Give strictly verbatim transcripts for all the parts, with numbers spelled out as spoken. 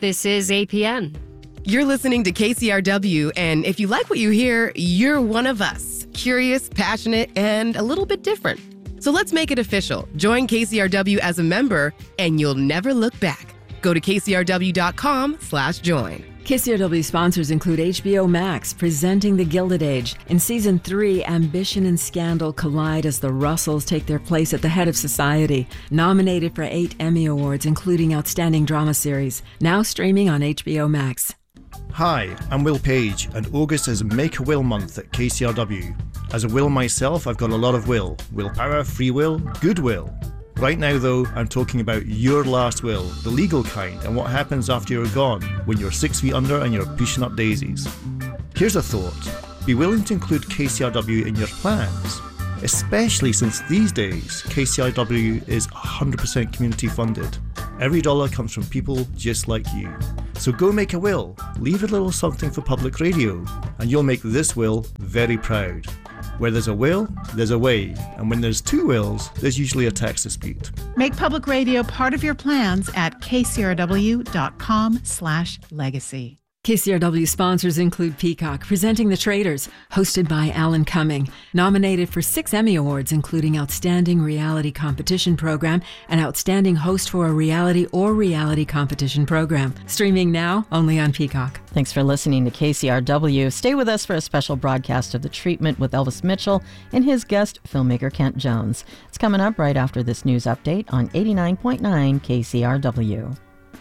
This is A P N. You're listening to K C R W, and if you like what you hear, you're one of us. Curious, passionate, and a little bit different. So let's make it official. Join K C R W as a member, and you'll never look back. Go to kcrw.com slash join. K C R W sponsors include H B O Max, presenting The Gilded Age. In Season three, ambition and scandal collide as the Russells take their place at the head of society. Nominated for eight Emmy Awards, including Outstanding Drama Series. Now streaming on H B O Max. Hi, I'm Will Page, and August is Make a Will month at K C R W. As a Will myself, I've got a lot of will. Willpower, free will, goodwill. Right now, though, I'm talking about your last will, the legal kind, and what happens after you're gone, when you're six feet under and you're pushing up daisies. Here's a thought. Be willing to include K C R W in your plans, especially since these days, K C R W is one hundred percent community funded. Every dollar comes from people just like you. So go make a will, leave a little something for public radio, and you'll make this will very proud. Where there's a will, there's a way, and when there's two wills, there's usually a tax dispute. Make public radio part of your plans at kcrw.com slash legacy. K C R W sponsors include Peacock, presenting The Traitors, hosted by Alan Cumming. Nominated for six Emmy Awards, including Outstanding Reality Competition Program and Outstanding Host for a Reality or Reality Competition Program. Streaming now, only on Peacock. Thanks for listening to K C R W. Stay with us for a special broadcast of The Treatment with Elvis Mitchell and his guest, filmmaker Kent Jones. It's coming up right after this news update on eighty-nine point nine K C R W.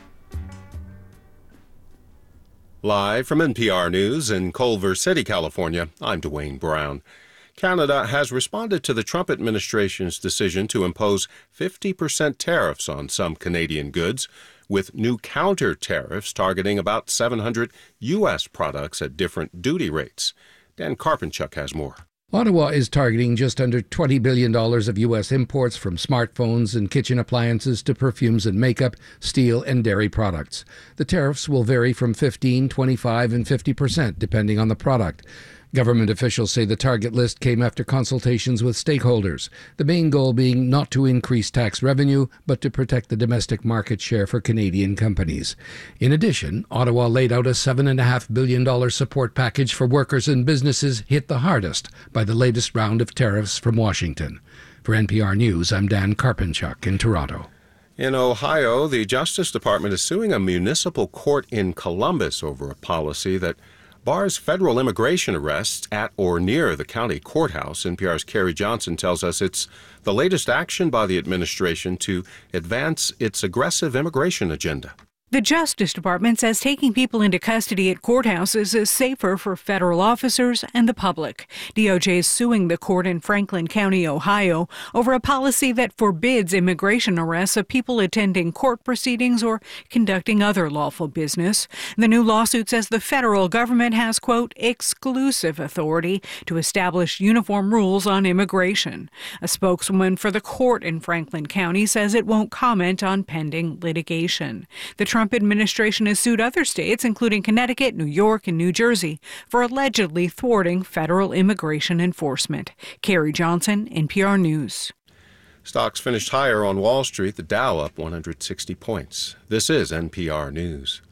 Live from N P R News in Culver City, California, I'm Dwayne Brown. Canada has responded to the Trump administration's decision to impose fifty percent tariffs on some Canadian goods, with new counter tariffs targeting about seven hundred U S products at different duty rates. Dan Karpenchuk has more. Ottawa is targeting just under twenty billion dollars of U S imports, from smartphones and kitchen appliances to perfumes and makeup, steel and dairy products. The tariffs will vary from fifteen, twenty-five and fifty percent depending on the product. Government officials say the target list came after consultations with stakeholders, the main goal being not to increase tax revenue, but to protect the domestic market share for Canadian companies. In addition, Ottawa laid out a seven point five billion dollars support package for workers and businesses hit the hardest by the latest round of tariffs from Washington. For N P R News, I'm Dan Karpenchuk in Toronto. In Ohio, the Justice Department is suing a municipal court in Columbus over a policy that bars federal immigration arrests at or near the county courthouse. N P R's Carrie Johnson tells us it's the latest action by the administration to advance its aggressive immigration agenda. The Justice Department says taking people into custody at courthouses is safer for federal officers and the public. D O J is suing the court in Franklin County, Ohio, over a policy that forbids immigration arrests of people attending court proceedings or conducting other lawful business. The new lawsuit says the federal government has, quote, exclusive authority to establish uniform rules on immigration. A spokeswoman for the court in Franklin County says it won't comment on pending litigation. The Trump administration has sued other states, including Connecticut, New York, and New Jersey, for allegedly thwarting federal immigration enforcement. Carrie Johnson, N P R News. Stocks finished higher on Wall Street, the Dow up one hundred sixty points. This is N P R News.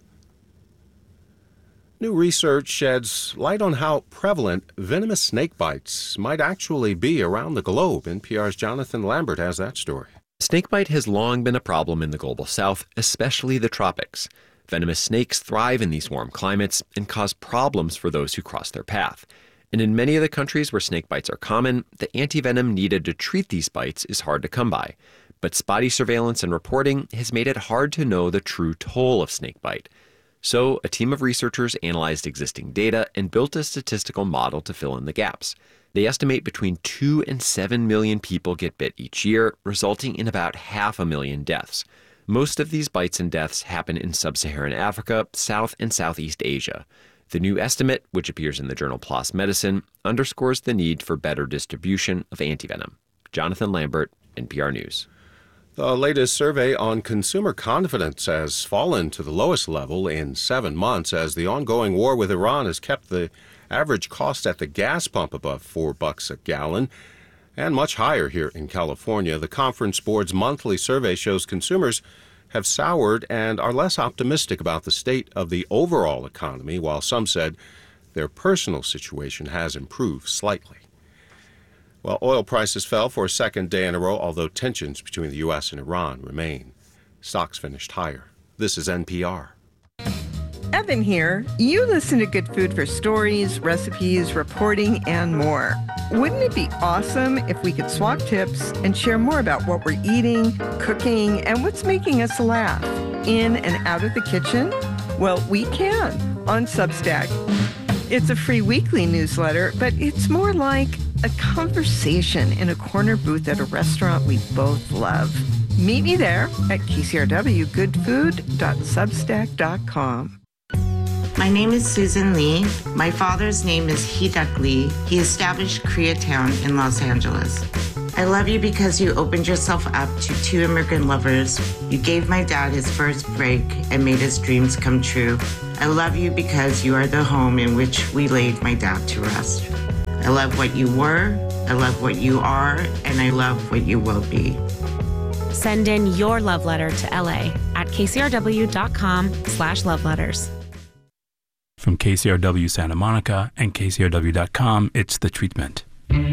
New research sheds light on how prevalent venomous snake bites might actually be around the globe. N P R's Jonathan Lambert has that story. Snakebite has long been a problem in the global south, especially the tropics. Venomous snakes thrive in these warm climates and cause problems for those who cross their path. And in many of the countries where snake bites are common, the antivenom needed to treat these bites is hard to come by. But spotty surveillance and reporting has made it hard to know the true toll of snakebite. So, a team of researchers analyzed existing data and built a statistical model to fill in the gaps. They estimate between two and seven million people get bit each year, resulting in about half a million deaths. Most of these bites and deaths happen in sub-Saharan Africa, South and Southeast Asia. The new estimate, which appears in the journal PLOS Medicine, underscores the need for better distribution of antivenom. Jonathan Lambert, N P R News. The latest survey on consumer confidence has fallen to the lowest level in seven months as the ongoing war with Iran has kept the average cost at the gas pump above four bucks a gallon and much higher here in California. The Conference Board's monthly survey shows consumers have soured and are less optimistic about the state of the overall economy, while some said their personal situation has improved slightly. Well, oil prices fell for a second day in a row, although tensions between the U S and Iran remain. Stocks finished higher. This is N P R. Evan here. You listen to Good Food for stories, recipes, reporting, and more. Wouldn't it be awesome if we could swap tips and share more about what we're eating, cooking, and what's making us laugh in and out of the kitchen? Well, we can on Substack. It's a free weekly newsletter, but it's more like a conversation in a corner booth at a restaurant we both love. Meet me there at k c r w good food dot substack dot com. My name is Susan Lee. My father's name is Hee-Duck Lee. He established Koreatown in Los Angeles. I love you because you opened yourself up to two immigrant lovers. You gave my dad his first break and made his dreams come true. I love you because you are the home in which we laid my dad to rest. I love what you were, I love what you are, and I love what you will be. Send in your love letter to L A at k c r w dot com slash love letters. From K C R W Santa Monica and K C R W dot com, it's The Treatment.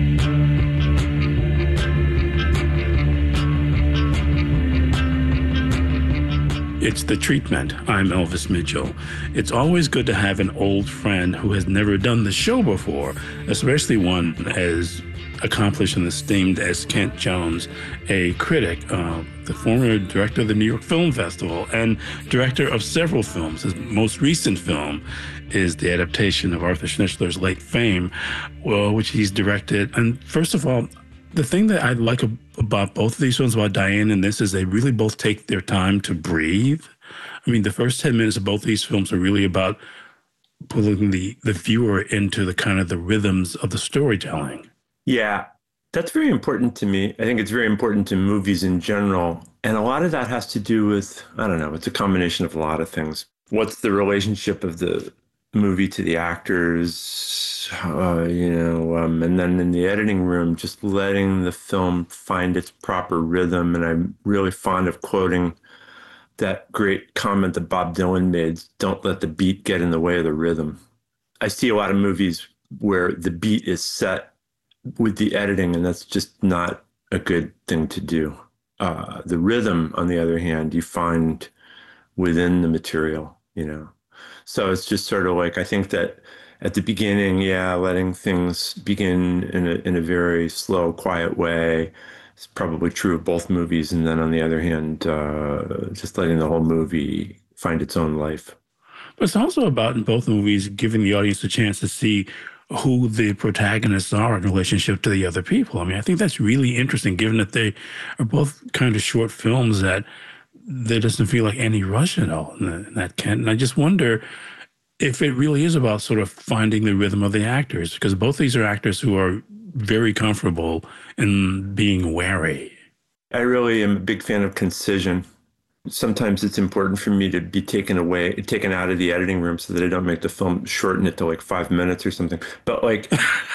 It's The Treatment. I'm Elvis Mitchell. It's always good to have an old friend who has never done the show before, especially one as accomplished and esteemed as Kent Jones, a critic, uh, the former director of the New York Film Festival and director of several films. His most recent film is the adaptation of Arthur Schnitzler's late Fame, well, which he's directed. And first of all, the thing that I like about both of these films, about Diane and this, is they really both take their time to breathe. I mean, the first ten minutes of both of these films are really about pulling the, the viewer into the kind of the rhythms of the storytelling. Yeah, that's very important to me. I think it's very important to movies in general. And a lot of that has to do with, I don't know, it's a combination of a lot of things. What's the relationship of the movie to the actors, uh, you know, um, and then in the editing room, just letting the film find its proper rhythm. And I'm really fond of quoting that great comment that Bob Dylan made, don't let the beat get in the way of the rhythm. I see a lot of movies where the beat is set with the editing, and that's just not a good thing to do. Uh, the rhythm, on the other hand, you find within the material, you know. So it's just sort of like, I think that at the beginning, yeah, letting things begin in a in a very slow, quiet way is probably true of both movies. And then on the other hand, uh, just letting the whole movie find its own life. But it's also about, in both movies, giving the audience a chance to see who the protagonists are in relationship to the other people. I mean, I think that's really interesting, given that they are both kind of short films that there doesn't feel like any rush at all in that, Kent. And I just wonder if it really is about sort of finding the rhythm of the actors, because both these are actors who are very comfortable in being wary. I really am a big fan of concision. Sometimes it's important for me to be taken away, taken out of the editing room so that I don't make the film shorten it to like five minutes or something. But like,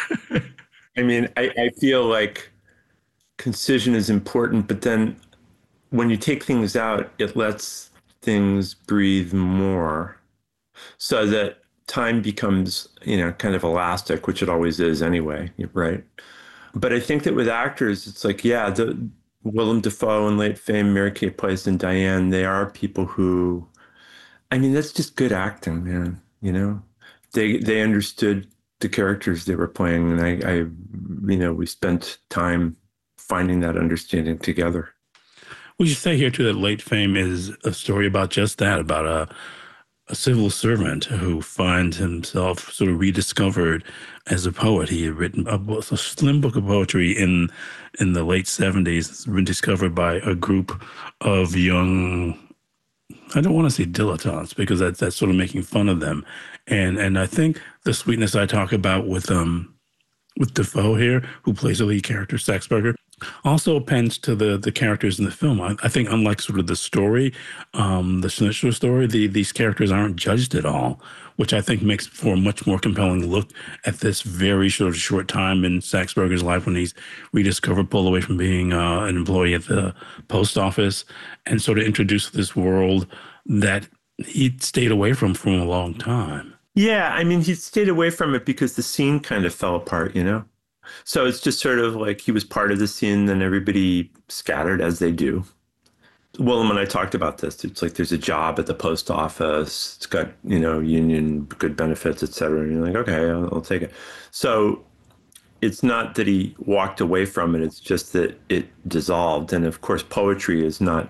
I mean, I, I feel like concision is important, but then when you take things out, it lets things breathe more so that time becomes, you know, kind of elastic, which it always is anyway, right? But I think that with actors, it's like, yeah, the Willem Dafoe and late Fame, Mary-Kate Pleiss and Diane, they are people who, I mean, that's just good acting, man, you know? They they understood the characters they were playing, and I, I you know, we spent time finding that understanding together. We should say here, too, that Late Fame is a story about just that, about a, a civil servant who finds himself sort of rediscovered as a poet. He had written a, a slim book of poetry in in the late seventies. It's been discovered by a group of young, I don't want to say dilettantes, because that's, that's sort of making fun of them. And and I think the sweetness I talk about with um with Dafoe here, who plays the lead character, Saxberger, Also appends to the the characters in the film. I, I think unlike sort of the story, um, the Schnitzler story, the, these characters aren't judged at all, which I think makes for a much more compelling look at this very sort of short time in Saxberger's life when he's rediscovered, pulled away from being uh, an employee at the post office, and sort of introduced this world that he'd stayed away from for a long time. Yeah, I mean, he stayed away from it because the scene kind of fell apart, you know? So it's just sort of like he was part of the scene, then everybody scattered as they do. Willem and I talked about this. It's like there's a job at the post office. It's got, you know, union, good benefits, et cetera. And you're like, okay, I'll, I'll take it. So it's not that he walked away from it. It's just that it dissolved. And of course, poetry is not,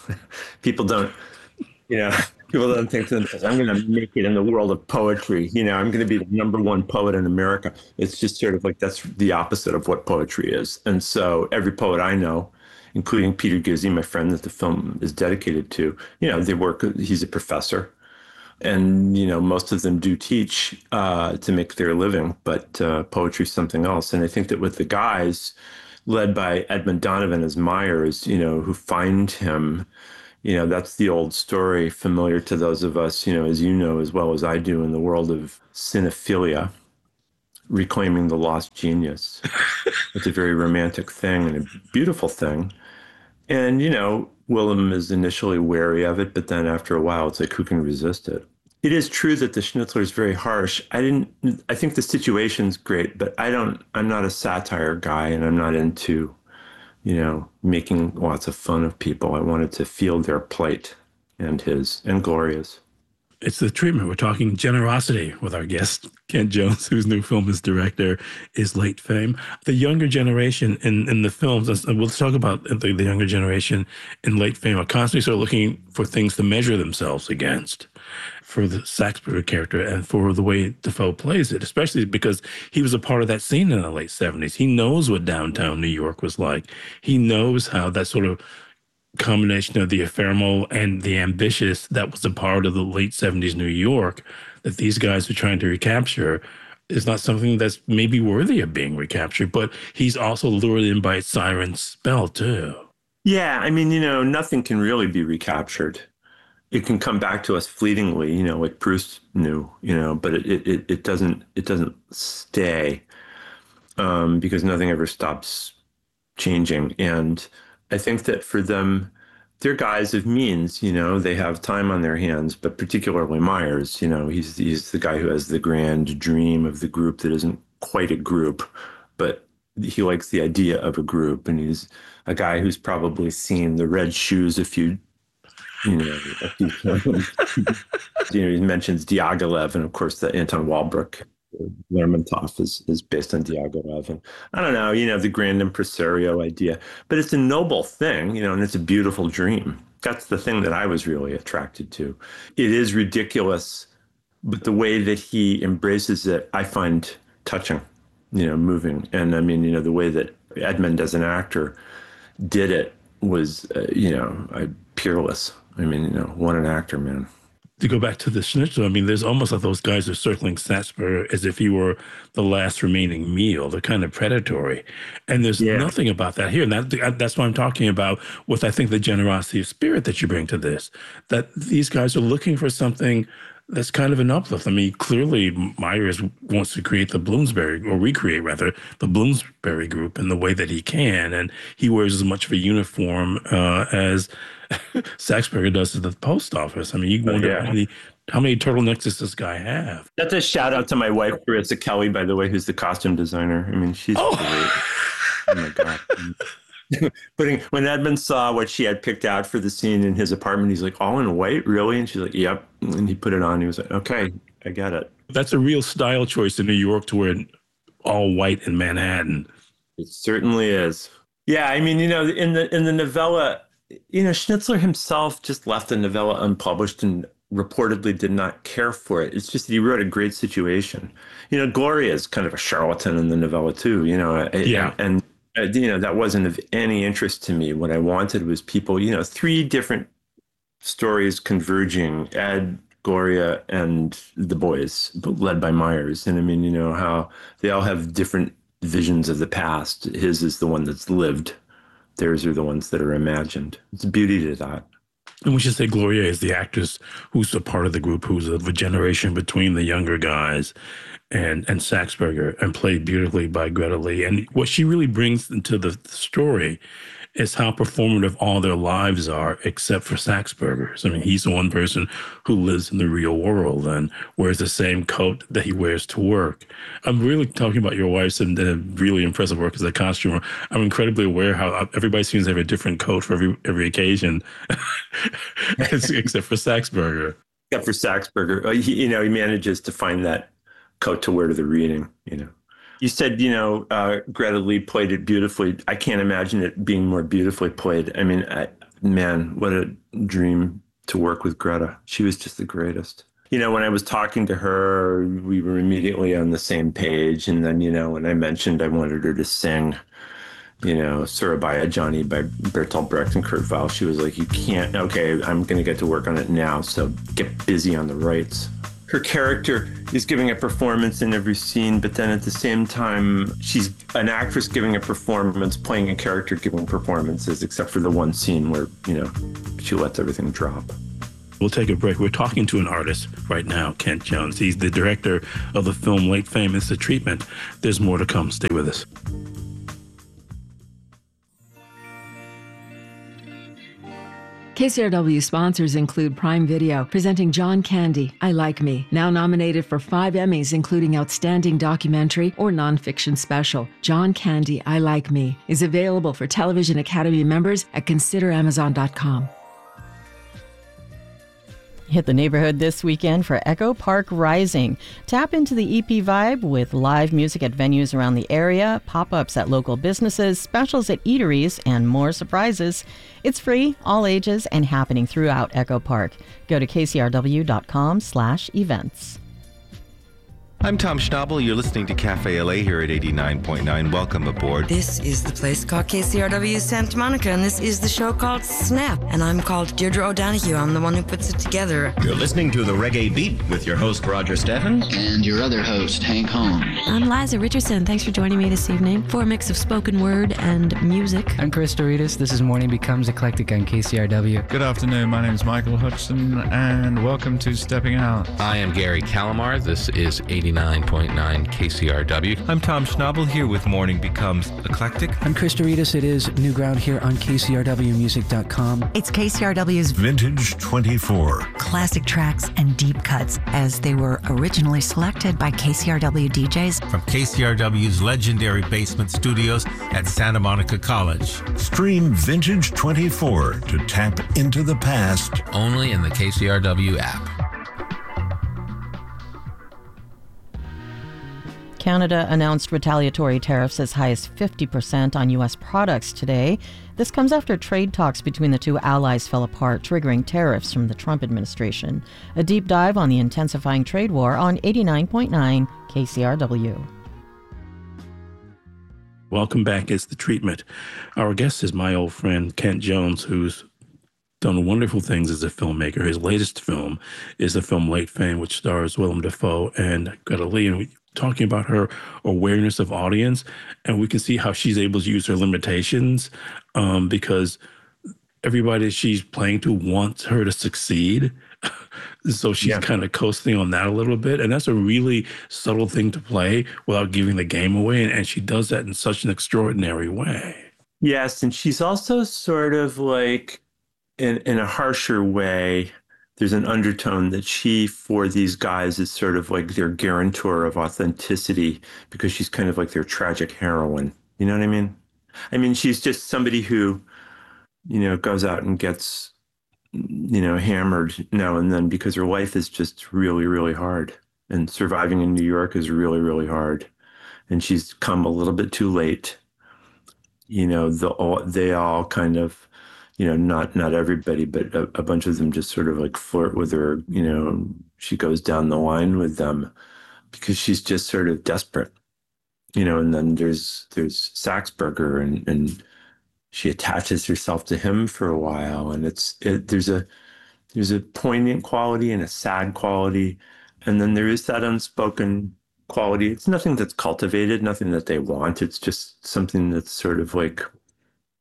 people don't, you know, people don't think to themselves, I'm going to make it in the world of poetry. You know, I'm going to be the number one poet in America. It's just sort of like that's the opposite of what poetry is. And so every poet I know, including Peter Gizzi, my friend that the film is dedicated to, you know, they work, he's a professor. And, you know, most of them do teach uh, to make their living, but uh, poetry is something else. And I think that with the guys led by Edmund Donovan as Myers, you know, who find him, you know, that's the old story familiar to those of us, you know, as you know, as well as I do in the world of cinephilia, reclaiming the lost genius. It's a very romantic thing and a beautiful thing. And, you know, Willem is initially wary of it, but then after a while, it's like, who can resist it? It is true that the Schnitzler is very harsh. I didn't, I think the situation's great, but I don't, I'm not a satire guy and I'm not into, you know, making lots of fun of people. I wanted to feel their plight and his and Gloria's. It's the treatment. We're talking generosity with our guest, Kent Jones, whose new film is director is Late Fame. The younger generation in, in the films, we'll talk about the, the younger generation in Late Fame, are constantly sort of looking for things to measure themselves against for the Saxberger character and for the way Dafoe plays it, especially because he was a part of that scene in the late seventies. He knows what downtown New York was like. He knows how that sort of combination of the ephemeral and the ambitious that was a part of the late seventies New York that these guys are trying to recapture is not something that's maybe worthy of being recaptured, but he's also lured in by Siren's spell too. Yeah, I mean, you know, nothing can really be recaptured. It can come back to us fleetingly, you know, like Bruce knew, you know, but it it it doesn't it doesn't stay um, because nothing ever stops changing. And I think that for them, they're guys of means, you know, they have time on their hands, but particularly Myers, you know, he's he's the guy who has the grand dream of the group that isn't quite a group, but he likes the idea of a group. And he's a guy who's probably seen the Red Shoes a few, you know, a few times. You know, he mentions Diaghilev and, of course, the Anton Walbrook. Lermontov is, is based on Diaghilev. And I don't know, you know, the grand impresario idea, but it's a noble thing, you know, and it's a beautiful dream. That's the thing that I was really attracted to. It is ridiculous, but the way that he embraces it, I find touching, you know, moving. And I mean, you know, the way that Edmund as an actor did it was, uh, you know, I, peerless. I mean, you know, what an actor, man. To go back to the Schnitzler, I mean, there's almost like those guys are circling Saxberger as if he were the last remaining meal. They're kind of predatory. And there's yeah. nothing about that here. And that, that's what I'm talking about with, I think, the generosity of spirit that you bring to this, that these guys are looking for something that's kind of an uplift. I mean, clearly Myers wants to create the Bloomsbury, or recreate rather, the Bloomsbury group in the way that he can. And he wears as much of a uniform uh, as Saxberger does at the post office. I mean, you wonder oh, yeah. how many how many turtlenecks does this guy have? That's a shout out to my wife, Carissa Kelly, by the way, who's the costume designer. I mean, she's oh. great. Oh my God. Putting when Edmund saw what she had picked out for the scene in his apartment, he's like, all in white, really? And she's like, yep. And he put it on. He was like, okay, I get it. That's a real style choice in New York to wear all white in Manhattan. It certainly is. Yeah, I mean, you know, in the in the novella, you know, Schnitzler himself just left the novella unpublished and reportedly did not care for it. It's just that he wrote a great situation. You know, Gloria is kind of a charlatan in the novella too, you know. Yeah. And, and, you know, that wasn't of any interest to me. What I wanted was people, you know, three different stories converging, Ed, Gloria, and the boys, led by Myers. And I mean, you know, how they all have different visions of the past. His is the one that's lived. Theirs are the ones that are imagined. It's a beauty to that. And we should say Gloria is the actress who's a part of the group, who's of a generation between the younger guys and, and Saxberger, and played beautifully by Greta Lee. And what she really brings into the story is how performative all their lives are, except for Saxberger's. I mean, he's the one person who lives in the real world and wears the same coat that he wears to work. I'm really talking about your wife's and uh, really impressive work as a costumer. I'm incredibly aware how everybody seems to have a different coat for every every occasion, except for Saxberger. Except for Saxberger. He, you know, he manages to find that coat to wear to the reading, you know. You said, you know, uh, Greta Lee played it beautifully. I can't imagine it being more beautifully played. I mean, I, man, what a dream to work with Greta. She was just the greatest. You know, when I was talking to her, we were immediately on the same page. And then, you know, when I mentioned I wanted her to sing, you know, Surabaya Johnny by Bertolt Brecht and Kurt Weill, she was like, you can't, okay, I'm going to get to work on it now. So get busy on the rights. Her character is giving a performance in every scene, but then at the same time, she's an actress giving a performance, playing a character giving performances, except for the one scene where, you know, she lets everything drop. We'll take a break. We're talking to an artist right now, Kent Jones. He's the director of the film Late Fame. It's The Treatment. There's more to come. Stay with us. K C R W sponsors include Prime Video, presenting John Candy, I Like Me, now nominated for five Emmys, including Outstanding Documentary or Nonfiction Special. John Candy, I Like Me is available for Television Academy members at consider amazon dot com. Hit the neighborhood this weekend for Echo Park Rising. Tap into the E P vibe with live music at venues around the area, pop-ups at local businesses, specials at eateries, and more surprises. It's free, all ages, and happening throughout Echo Park. Go to k c r w dot com slash events. I'm Tom Schnabel. You're listening to Cafe L A here at eighty-nine point nine. Welcome aboard. This is the place called K C R W Santa Monica, and this is the show called Snap. And I'm called Deirdre O'Donoghue. I'm the one who puts it together. You're listening to The Reggae Beat with your host, Roger Steffens. And your other host, Hank Holmes. I'm Liza Richardson. Thanks for joining me this evening for a mix of spoken word and music. I'm Chris Doritas. This is Morning Becomes Eclectic on K C R W. Good afternoon. My name is Michael Hudson, and welcome to Stepping Out. I am Gary Calamar. This is eighty-nine point nine K C R W. I'm Tom Schnabel here with Morning Becomes Eclectic. I'm Chris Doritas. It is New Ground here on K C R W music dot com. It's K C R W's Vintage twenty-four. Classic tracks and deep cuts as they were originally selected by K C R W D Js. From K C R W's legendary basement studios at Santa Monica College. Stream Vintage twenty-four to tap into the past. Only in the K C R W app. Canada announced retaliatory tariffs as high as fifty percent on U S products today. This comes after trade talks between the two allies fell apart, triggering tariffs from the Trump administration. A deep dive on the intensifying trade war on eighty-nine point nine K C R W. Welcome back. It's The Treatment. Our guest is my old friend, Kent Jones, who's done wonderful things as a filmmaker. His latest film is the film Late Fame, which stars Willem Dafoe and Greta Lee. And we talking about her awareness of audience, and we can see how she's able to use her limitations um, because everybody she's playing to wants her to succeed. So she's yeah. kind of coasting on that a little bit. And that's a really subtle thing to play without giving the game away. And, and she does that in such an extraordinary way. Yes. And she's also sort of like, in, in a harsher way, there's an undertone that she, for these guys, is sort of like their guarantor of authenticity because she's kind of like their tragic heroine. You know what I mean? I mean, she's just somebody who, you know, goes out and gets, you know, hammered now and then because her life is just really, really hard. And surviving in New York is really, really hard. And she's come a little bit too late. You know, the all, they all kind of, you know, not not everybody, but a, a bunch of them just sort of like flirt with her. You know, she goes down the line with them because she's just sort of desperate. You know, and then there's there's Saxberger, and and she attaches herself to him for a while, and it's it, there's a there's a poignant quality and a sad quality, and then there is that unspoken quality. It's nothing that's cultivated, nothing that they want. It's just something that's sort of like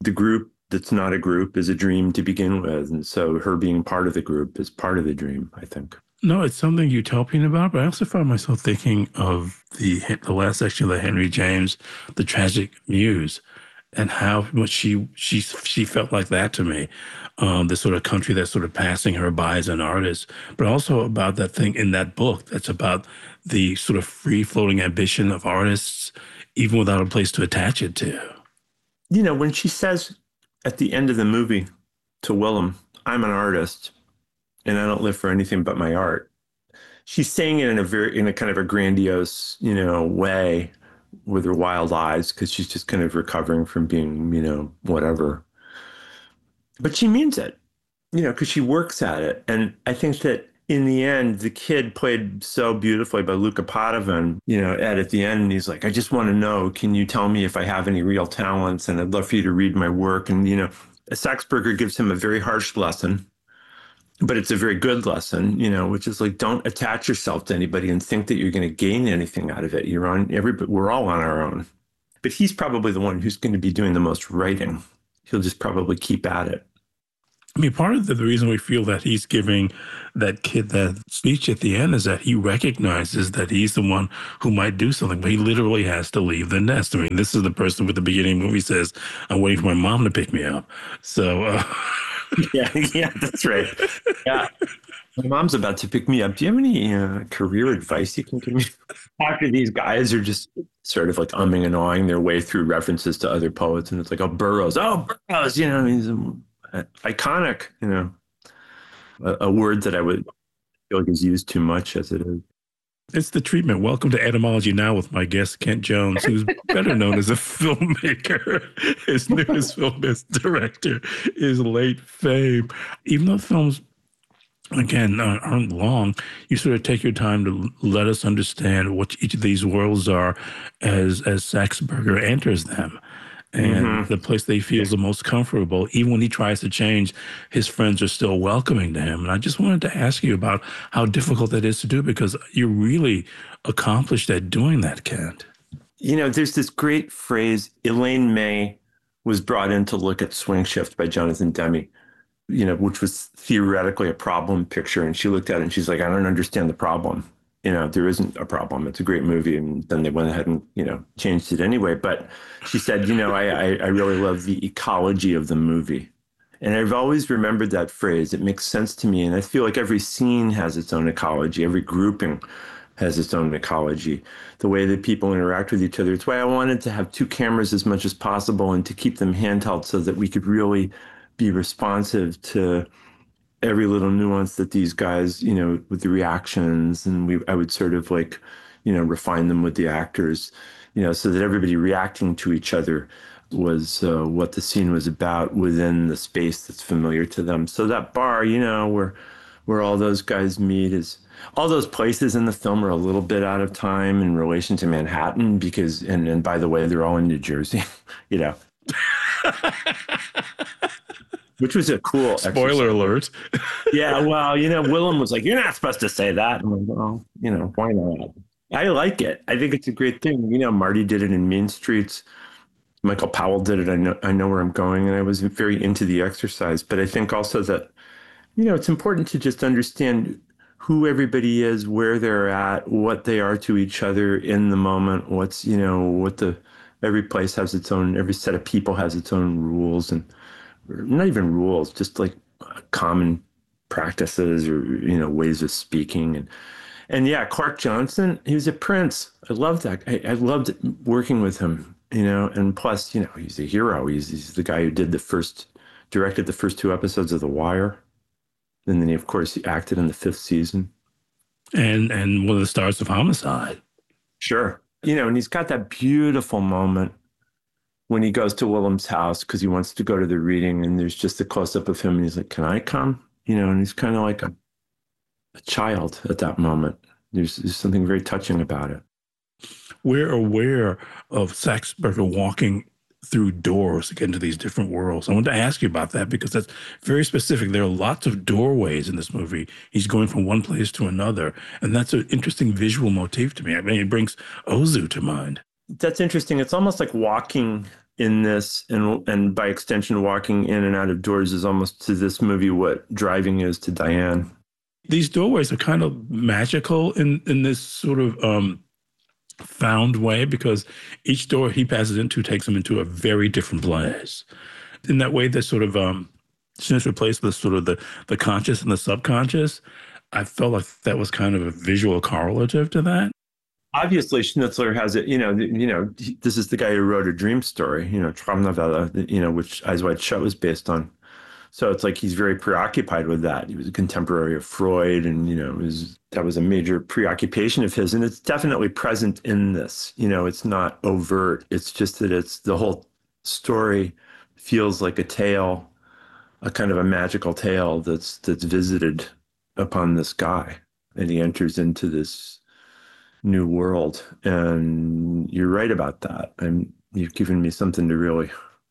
the group that's not a group is a dream to begin with. And so her being part of the group is part of the dream, I think. No, it's something utopian about, but I also found myself thinking of the the last section of the Henry James, The Tragic Muse, and how much she she she felt like that to me. Um, the sort of country that's sort of passing her by as an artist, but also about that thing in that book that's about the sort of free-floating ambition of artists, even without a place to attach it to. You know, when she says at the end of the movie to Willem, I'm an artist and I don't live for anything but my art, she's saying it in a very, in a kind of a grandiose, you know, way with her wild eyes, because she's just kind of recovering from being, you know, whatever. But she means it, you know, because she works at it. And I think that in the end, the kid played so beautifully by Luca Padovan, you know, Ed at the end, and he's like, I just want to know, can you tell me if I have any real talents? And I'd love for you to read my work. And, you know, Saxberger gives him a very harsh lesson, but it's a very good lesson, you know, which is like, don't attach yourself to anybody and think that you're going to gain anything out of it. You're on everybody, we're all on our own. But he's probably the one who's going to be doing the most writing. He'll just probably keep at it. I mean, part of the, the reason we feel that he's giving that kid that speech at the end is that he recognizes that he's the one who might do something, but he literally has to leave the nest. I mean, this is the person with the beginning movie says, I'm waiting for my mom to pick me up. So, uh... yeah, yeah, that's right. Yeah. My mom's about to pick me up. Do you have any uh, career advice you can give me? After these guys are just sort of like umming and ahhing their way through references to other poets, and it's like, oh, Burroughs, oh, Burroughs, you know, he's uh, iconic, you know, a, a word that I would feel like is used too much as it is. It's The Treatment. Welcome to Etymology Now with my guest, Kent Jones, who's better known as a filmmaker. His newest film as director is Late Fame. Even though films, again, aren't long, you sort of take your time to let us understand what each of these worlds are as, as Saxberger enters them. And mm-hmm. the place they feel is the most comfortable. Even when he tries to change, his friends are still welcoming to him. And I just wanted to ask you about how difficult that is to do, because you're really accomplished at doing that, Kent. You know, there's this great phrase, Elaine May was brought in to look at Swing Shift by Jonathan Demme, you know, which was theoretically a problem picture. And she looked at it and she's like, I don't understand the problem. You know, there isn't a problem. It's a great movie. And then they went ahead and, you know, changed it anyway. But she said, you know, I, I, I really love the ecology of the movie. And I've always remembered that phrase. It makes sense to me. And I feel like every scene has its own ecology. Every grouping has its own ecology. The way that people interact with each other. It's why I wanted to have two cameras as much as possible and to keep them handheld so that we could really be responsive to every little nuance that these guys, you know, with the reactions, and we, I would sort of like, you know, refine them with the actors, you know, so that everybody reacting to each other was uh, what the scene was about within the space that's familiar to them. So that bar, you know, where where all those guys meet is, all those places in the film are a little bit out of time in relation to Manhattan because, and, and by the way, they're all in New Jersey, you know. Which was a cool spoiler exercise. Alert. Yeah, well, you know, Willem was like, you're not supposed to say that. I'm like, well, you know, why not? I like it. I think it's a great thing. You know, Marty did it in Mean Streets. Michael Powell did it. I know, I know where I'm going. And I was very into the exercise. But I think also that, you know, it's important to just understand who everybody is, where they're at, what they are to each other in the moment. What's, you know, what the, every place has its own, every set of people has its own rules, and not even rules, just like common practices or, you know, ways of speaking. And, and yeah, Clark Johnson, he was a prince. I loved that. I, I loved working with him, you know, and plus, you know, he's a hero. He's, he's the guy who did the first, directed the first two episodes of The Wire. And then he, of course, he acted in the fifth season. And, and one of the stars of Homicide. Sure. You know, and he's got that beautiful moment when he goes to Willem's house because he wants to go to the reading, and there's just a close-up of him, and he's like, can I come? You know, and he's kind of like a, a child at that moment. There's, there's something very touching about it. We're aware of Saxberger walking through doors to get into these different worlds. I wanted to ask you about that because that's very specific. There are lots of doorways in this movie. He's going from one place to another, and that's an interesting visual motif to me. I mean, it brings Ozu to mind. That's interesting. It's almost like walking in this, and and by extension, walking in and out of doors is almost to this movie what driving is to Diane. These doorways are kind of magical in, in this sort of um, found way, because each door he passes into takes him into a very different place. In that way, that sort of um, since replaced with sort of the, the conscious and the subconscious, I felt like that was kind of a visual correlative to that. Obviously, Schnitzler has it, you know, you know, this is the guy who wrote A Dream Story, you know, Traumnovelle, you know, which Eyes Wide Shut was based on. So it's like he's very preoccupied with that. He was a contemporary of Freud, and, you know, it was, that was a major preoccupation of his. And it's definitely present in this. You know, it's not overt. It's just that it's the whole story feels like a tale, a kind of a magical tale that's that's visited upon this guy. And he enters into this new world. And you're right about that. And you've given me something to really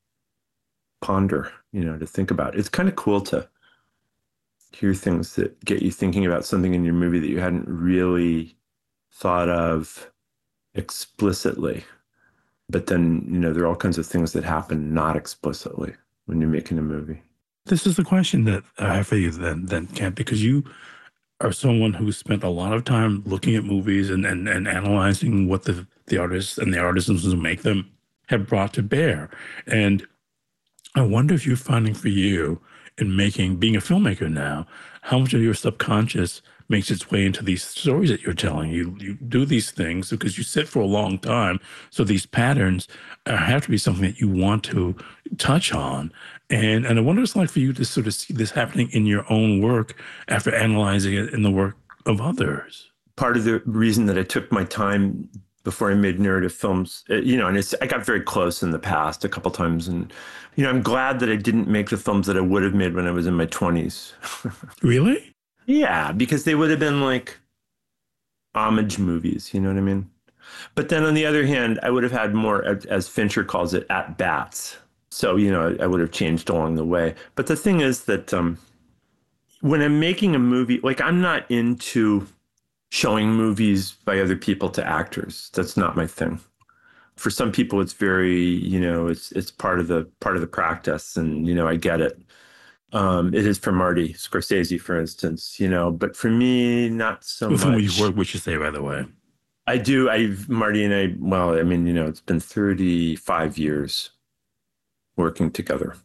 ponder, you know, to think about. It's kind of cool to hear things that get you thinking about something in your movie that you hadn't really thought of explicitly. But then, you know, there are all kinds of things that happen not explicitly when you're making a movie. This is the question that I have for you then, then Kent, because you are someone who spent a lot of time looking at movies and, and, and analyzing what the, the artists and the artisans who make them have brought to bear. And I wonder if you're finding for you in making, being a filmmaker now, how much of your subconscious makes its way into these stories that you're telling. You you do these things because you sit for a long time. So these patterns uh, have to be something that you want to touch on. And, and I wonder what it's like for you to sort of see this happening in your own work after analyzing it in the work of others. Part of the reason that I took my time before I made narrative films, you know, and it's, I got very close in the past a couple times. And, you know, I'm glad that I didn't make the films that I would have made when I was in my twenties. Really? Yeah, because they would have been like homage movies, you know what I mean? But then on the other hand, I would have had more, as Fincher calls it, at bats. So, you know, I would have changed along the way. But the thing is that um, when I'm making a movie, like I'm not into showing movies by other people to actors. That's not my thing. For some people, it's very, you know, it's it's part of the part of the practice, and you know, I get it. Um, it is for Marty Scorsese, for instance, you know, but for me, not so With much. whom you work, which you say, by the way. I do. I Marty and I. Well, I mean, you know, it's been thirty-five years working together,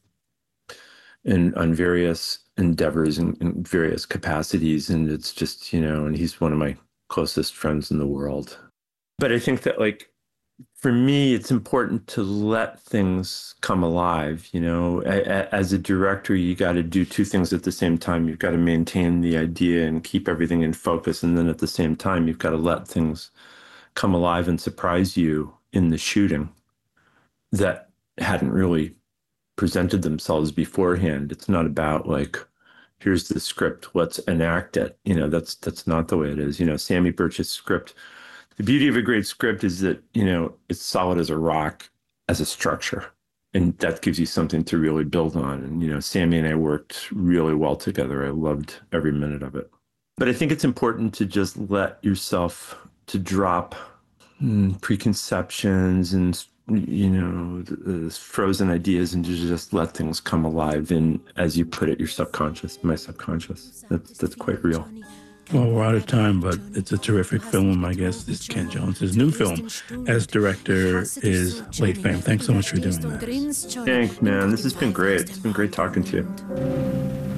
and on various endeavors and in, in various capacities, and it's just, you know, and he's one of my closest friends in the world. But I think that, like, for me, it's important to let things come alive. You know, as a director, you got to do two things at the same time. You've got to maintain the idea and keep everything in focus. And then at the same time, you've got to let things come alive and surprise you in the shooting that hadn't really presented themselves beforehand. It's not about like, here's the script, let's enact it. You know, that's that's not the way it is. You know, Sammy Birch's script. The beauty of a great script is that, you know, it's solid as a rock, as a structure. And that gives you something to really build on. And, you know, Sammy and I worked really well together. I loved every minute of it. But I think it's important to just let yourself to drop mm, preconceptions and, you know, the, the frozen ideas, and to just let things come alive in, as you put it, your subconscious, my subconscious. That's, that's quite real. Well, we're out of time, but it's a terrific film. I guess this is Kent Jones. His new film as director is Late Fame. Thanks so much for doing that. Thanks, man. This has been great. It's been great talking to you.